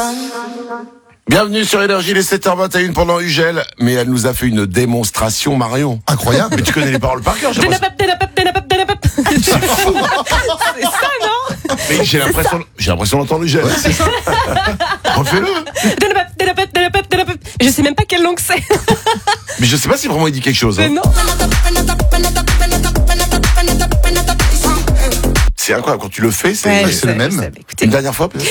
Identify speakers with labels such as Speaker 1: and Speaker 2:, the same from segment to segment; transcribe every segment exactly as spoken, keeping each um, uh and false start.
Speaker 1: téléphone.
Speaker 2: Bienvenue sur Énergie, les sept heures vingt et une pendant Ugel, mais elle nous a fait une démonstration, Marion.
Speaker 3: Incroyable.
Speaker 2: Mais tu connais les paroles par cœur, j'ai l'impression.
Speaker 4: C'est ça, non?
Speaker 2: Mais j'ai l'impression, j'ai l'impression d'entendre Ugel. Ouais, c'est ça. Refais-le.
Speaker 4: Je sais même pas quelle langue c'est.
Speaker 2: Mais je sais pas si vraiment il dit quelque chose. Hein.
Speaker 4: Mais non.
Speaker 2: C'est incroyable, quand tu le fais, c'est,
Speaker 4: Ouais,
Speaker 2: c'est
Speaker 4: sais,
Speaker 2: le même.
Speaker 4: sais, écoutez.
Speaker 2: Une dernière fois, peut-être.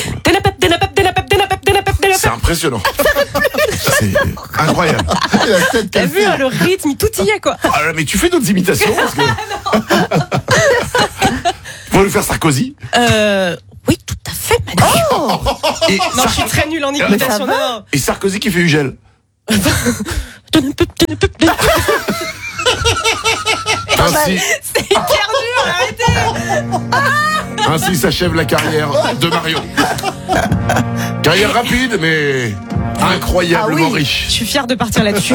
Speaker 2: C'est impressionnant. C'est incroyable.
Speaker 4: T'as vu, hein, le rythme, il tout y est, quoi.
Speaker 2: Ah, mais tu fais d'autres imitations parce que... Faut lui faire Sarkozy.
Speaker 4: Euh... Oui, tout à fait, Manu.
Speaker 2: Oh et
Speaker 4: Non,
Speaker 2: Sar-
Speaker 4: je suis très nulle en imitation. Non.
Speaker 2: Et Sarkozy qui fait Ugel. Ainsi,
Speaker 4: C'est hyper dur, arrêtez.
Speaker 2: ainsi s'achève la carrière de Marion. Carrière rapide, mais incroyablement
Speaker 4: Ah oui,
Speaker 2: riche.
Speaker 4: je suis fière de partir là-dessus.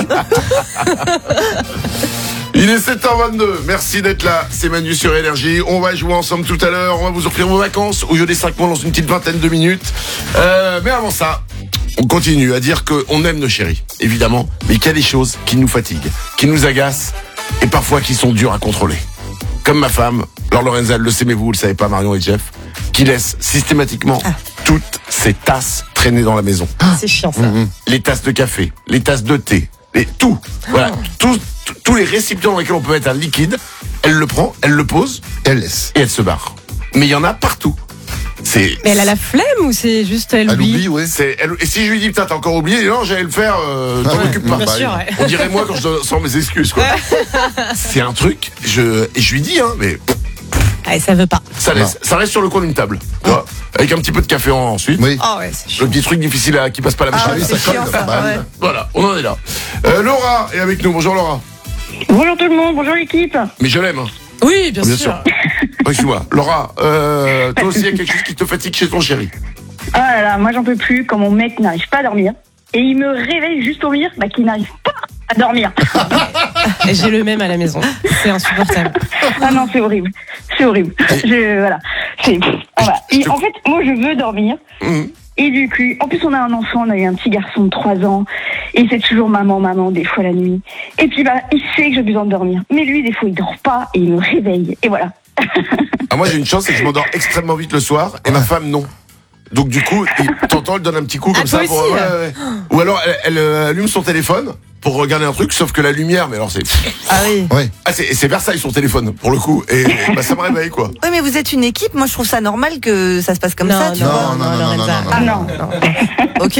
Speaker 2: Il est sept heures vingt-deux, merci d'être là, c'est Manu sur Énergie. On va jouer ensemble tout à l'heure, on va vous offrir vos vacances au jeu des cinq mois dans une petite vingtaine de minutes. Euh, mais avant ça, on continue à dire qu'on aime nos chéris, évidemment, mais qu'il y a des choses qui nous fatiguent, qui nous agacent et parfois qui sont dures à contrôler. Comme ma femme, Laure Lorenza, elle le sait, mais vous, vous le savez pas, Marion et Jeff, qui laisse systématiquement
Speaker 4: Ah.
Speaker 2: toutes ses tasses traîner dans la maison.
Speaker 4: C'est chiant, ça.
Speaker 2: Mmh. Les tasses de café, les tasses de thé, les, tout. Voilà, tout, tout- tous les récipients dans lesquels on peut mettre un liquide, elle le prend, elle le pose,
Speaker 3: Elle laisse.
Speaker 2: et elle se barre. Mais il y en a partout. C'est,
Speaker 4: Mais elle a la flemme ou c'est juste elle
Speaker 3: Elle
Speaker 4: oublie?
Speaker 3: oublie, ouais.
Speaker 2: c'est, elle- et si je lui dis, putain, t'as encore oublié, non, j'allais le faire, euh, t'en
Speaker 3: Ah ouais,
Speaker 2: occupe pas.
Speaker 4: Bien
Speaker 3: bah,
Speaker 4: sûr, ouais.
Speaker 2: On dirait moi quand je sors mes excuses, quoi. C'est un truc, je, et je lui dis, hein, mais
Speaker 4: Ah, ça veut pas.
Speaker 2: ça, laisse, ça reste sur le coin d'une table, tu vois, avec un petit peu de café en, ensuite.
Speaker 3: Oui.
Speaker 4: Oh ouais, c'est chiant.
Speaker 2: Le petit truc difficile à, qui passe pas la machine.
Speaker 3: Ah oui, ça
Speaker 4: c'est chiant,
Speaker 3: colle.
Speaker 4: ça,
Speaker 3: Bah oui.
Speaker 4: ouais.
Speaker 2: Voilà, on en est là. Euh, Laura est avec nous, bonjour Laura.
Speaker 5: Bonjour tout le monde, bonjour l'équipe.
Speaker 2: Mais je l'aime, hein.
Speaker 4: Oui, bien,
Speaker 2: Bien
Speaker 4: sûr.
Speaker 2: sûr. Oui, excuse-moi. Laura, euh, toi aussi, il y a quelque chose qui te fatigue chez ton chéri.
Speaker 5: Ah là là, moi j'en peux plus quand mon mec n'arrive pas à dormir. Et il me réveille juste pour dire bah, qu'il n'arrive pas à dormir.
Speaker 4: Et j'ai le même à la maison. C'est insupportable.
Speaker 5: Ah non, c'est horrible. C'est horrible. Je, voilà. C'est, ah, voilà.
Speaker 2: Je- je
Speaker 5: Et
Speaker 2: te-
Speaker 5: en fait, moi je veux dormir.
Speaker 2: Mhm.
Speaker 5: Et du coup, en plus on a un enfant, on a eu un petit garçon de trois ans. Et c'est toujours maman, maman, des fois la nuit. Et puis bah, il sait que j'ai besoin de dormir. Mais lui, des fois, il dort pas et il me réveille. Et voilà.
Speaker 2: Ah, moi, j'ai une chance, c'est que je m'endors extrêmement vite le soir, et ma femme, non. Donc, du coup, il- t'entends, elle donne un petit coup comme
Speaker 4: Ah,
Speaker 2: ça.
Speaker 4: toi
Speaker 2: Pour,
Speaker 4: aussi,
Speaker 2: ouais, ouais. Ou alors, elle, elle, euh, allume son téléphone pour regarder un truc, sauf que la lumière, mais alors c'est...
Speaker 6: Ah oui.
Speaker 3: Ouais.
Speaker 2: Ah, c'est, c'est Versailles, son téléphone, pour le coup. Et bah, ça me réveille, quoi.
Speaker 6: Oui, mais vous êtes une équipe. Moi, je trouve ça normal que ça se passe comme
Speaker 4: Non,
Speaker 6: ça, tu
Speaker 4: non,
Speaker 6: vois.
Speaker 3: non, non, non,
Speaker 4: Lorenza.
Speaker 3: non,
Speaker 5: Ah non.
Speaker 6: Ok.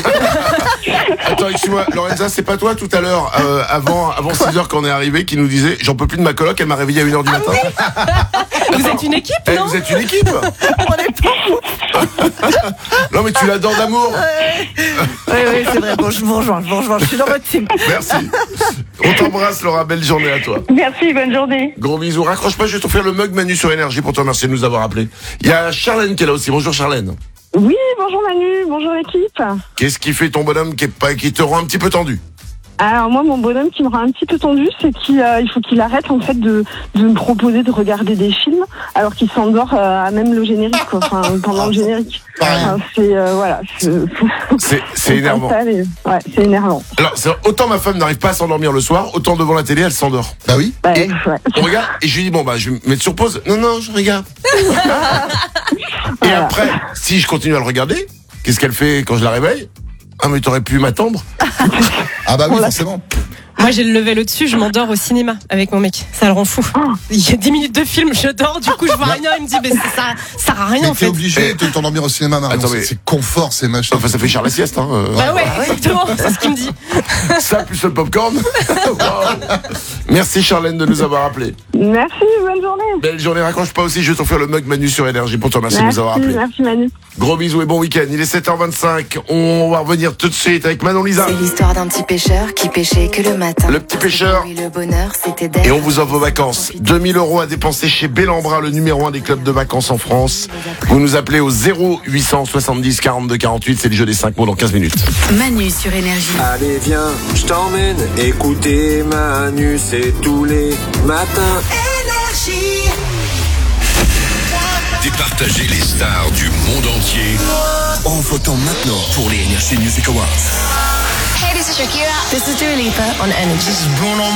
Speaker 2: Attends, excuse-moi, Lorenza, c'est pas toi tout à l'heure, euh, avant, avant six heures qu'on est arrivé, qui nous disait, j'en peux plus de ma coloc, elle m'a réveillé à une heure du matin.
Speaker 4: Vous êtes une équipe,
Speaker 2: Eh,
Speaker 4: non?
Speaker 2: vous êtes une équipe.
Speaker 6: On est pas.
Speaker 2: Non, mais tu l'adores d'amour.
Speaker 6: Oui, oui, c'est vrai. Bon, je vous rejoins, je vous rejoins. Je suis dans votre team.
Speaker 2: Merci. On t'embrasse, Laura. Belle journée à toi.
Speaker 5: Merci, bonne journée.
Speaker 2: Gros bisous. Raccroche pas, je vais t'offrir le mug Manu sur Énergie pour te remercier de nous avoir appelés. Il y a Charlène qui est là aussi. Bonjour Charlène.
Speaker 5: Oui, bonjour Manu, bonjour l'équipe.
Speaker 2: Qu'est-ce qui fait ton bonhomme qui, est pas, qui te rend un petit peu tendu?
Speaker 5: Alors moi, mon bonhomme qui me rend un petit peu tendu, c'est qu'il euh, il faut qu'il arrête en fait de, de me proposer de regarder des films alors qu'il s'endort euh, à même le générique, quoi. Enfin, pendant le générique. Enfin, c'est euh, voilà. C'est,
Speaker 2: C'est, c'est énervant.
Speaker 5: Ouais, c'est énervant.
Speaker 2: Alors, c'est- autant ma femme n'arrive pas à s'endormir le soir, autant devant la télé, elle s'endort.
Speaker 3: Bah oui.
Speaker 5: Bah,
Speaker 2: Et-
Speaker 5: ouais.
Speaker 2: On regarde et je lui dis bon bah je vais me mettre sur pause. Non non, je regarde. Et
Speaker 5: Voilà.
Speaker 2: après, si je continue à le regarder, qu'est-ce qu'elle fait quand je la réveille? Ah mais t'aurais pu m'attendre.
Speaker 3: Ah bah oui, forcément.
Speaker 4: Moi, j'ai le level au-dessus, je m'endors au cinéma avec mon mec. Ça le rend fou. Il y a dix minutes de film, je dors, du coup, je vois rien. Il me dit, mais ça, ça sert à rien,
Speaker 3: Mais
Speaker 4: en
Speaker 3: t'es
Speaker 4: fait.
Speaker 3: obligé de t'endormir au cinéma, Marion.
Speaker 2: Attends,
Speaker 3: C'est-
Speaker 2: mais-
Speaker 3: C'est confort, c'est machin.
Speaker 2: Enfin ça fait cher la sieste hein. euh.
Speaker 4: Bah ouais, exactement, c'est ce qu'il me dit.
Speaker 2: Ça plus le popcorn. Wow. Merci Charlène de nous avoir appelés.
Speaker 5: Merci, bonne journée.
Speaker 2: Belle journée, raccroche pas aussi, je vais t'offrir le mug Manu sur Énergie pour te remercier de nous avoir appelés.
Speaker 5: merci Manu.
Speaker 2: Gros bisous et bon week-end, il est sept heures vingt-cinq, on va revenir tout de suite avec Manon Lisa.
Speaker 1: C'est l'histoire d'un petit pêcheur qui pêchait que le matin.
Speaker 2: Le petit pêcheur.
Speaker 1: Oui, le bonheur, c'était d'être.
Speaker 2: Et on vous offre vos vacances. deux mille euros à dépenser chez Bellambra, le numéro un des clubs de vacances en France. Vous nous appelez au zéro huit cent soixante-dix quarante-deux quarante-huit, c'est le jeu des cinq mots dans quinze minutes.
Speaker 1: Manu sur Énergie.
Speaker 7: Allez viens, je t'emmène écouter Manu, c'est tous les matins.
Speaker 8: départager les stars du monde entier en votant maintenant pour les Energy Music Awards.
Speaker 1: Hey, this is Shakira. This is Dua Lipa on Energy.
Speaker 8: Bruno